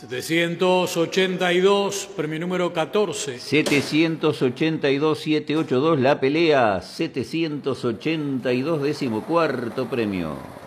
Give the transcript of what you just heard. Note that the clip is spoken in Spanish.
782, premio número 14. 782, 782, la pelea. 782, 14º premio.